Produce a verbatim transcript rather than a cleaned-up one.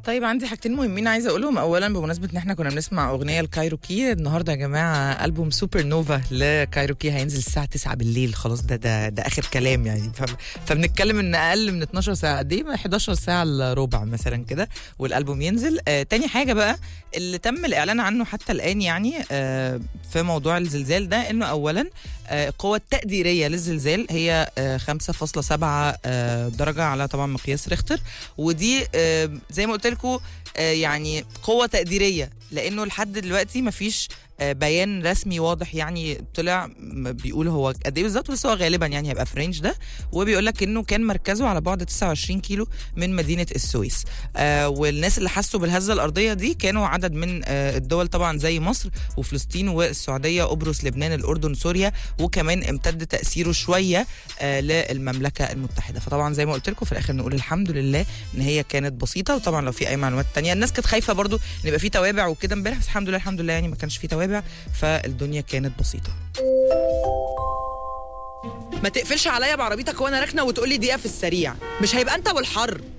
طيب عندي حاجتين مهمين عايزه اقولهم. اولا بمناسبه ان احنا كنا بنسمع اغنيه لكايروكي النهارده يا جماعه، البوم سوبر نوفا لكايروكي هينزل الساعه تسعة بالليل. خلاص ده ده ده اخر كلام يعني. فبنتكلم ان اقل من اتناشر ساعه، قد ايه، حداشر ساعه الا ربع مثلا كده والالبوم ينزل. آه تاني حاجه بقى اللي تم الاعلان عنه حتى الان يعني آه في موضوع الزلزال ده، انه اولا آه القوه التقديريه للزلزال هي آه خمسة فاصلة سبعة آه درجه على طبعا مقياس ريختر، ودي آه زي ما قلت لكم آه يعني قوه تقديريه، لانه لحد دلوقتي مفيش بيان رسمي واضح يعني طلع بيقول هو قد ايه بالظبط، بس هو غالبا يعني هيبقى في رينج ده. وبيقول لك انه كان مركزه على بعد تسعة وعشرين كيلو من مدينه السويس. آه والناس اللي حسوا بالهزه الارضيه دي كانوا عدد من آه الدول طبعا زي مصر وفلسطين والسعوديه، قبرص، لبنان، الاردن، سوريا، وكمان امتد تاثيره شويه آه للمملكه المتحده. فطبعا زي ما قلت لكم في الاخر نقول الحمد لله ان هي كانت بسيطه. وطبعا لو في اي معلومات تانية، الناس كانت خايفه برضو ان يبقى في توابع وكده امبارح، بس الحمد لله الحمد لله يعني ما كانش في توابع، فالدنيا كانت بسيطة. ما تقفلش عليا بعربيتك وانا راكنه وتقولي دقيقة في السريع، مش هيبقى انت والحر.